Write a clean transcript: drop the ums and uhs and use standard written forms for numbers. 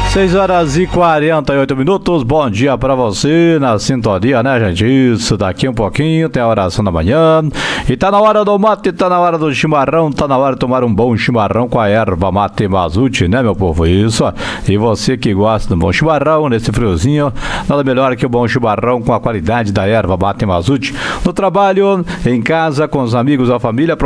6h48. Bom dia pra você na sintonia, né, gente? Isso, daqui um pouquinho tem a oração da manhã. E tá na hora do mate, tá na hora do chimarrão, tá na hora de tomar um bom chimarrão com a erva mate Mazute, né, meu povo? Isso. E você que gosta de um bom chimarrão nesse friozinho, nada melhor que o bom chimarrão com a qualidade da erva mate Mazute. No trabalho, em casa, com os amigos, a família.